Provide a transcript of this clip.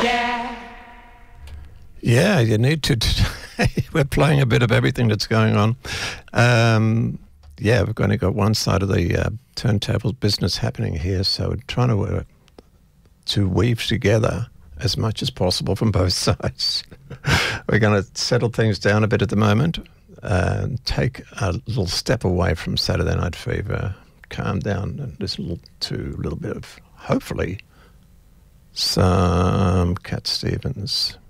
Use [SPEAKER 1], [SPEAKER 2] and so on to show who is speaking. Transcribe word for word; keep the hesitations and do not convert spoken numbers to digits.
[SPEAKER 1] Yeah, you need to. We're playing a bit of everything that's going on. Um, yeah, we've only got one side of the uh, turntable business happening here, so we're trying to uh, to weave together as much as possible from both sides. We're going to settle things down a bit at the moment, uh, take a little step away from Saturday Night Fever, calm down, and listen to a little bit of, hopefully, some Cat Stevens.